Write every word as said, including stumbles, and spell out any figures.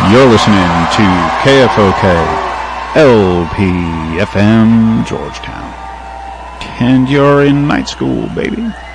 You're listening to K F O K L P F M Georgetown. And you're in night school, baby.